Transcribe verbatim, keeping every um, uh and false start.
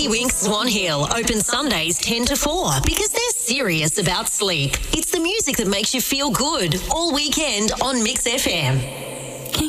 Wink Swan Hill open Sundays ten to four because they're serious about sleep. It's the music that makes you feel good all weekend on Mix F M.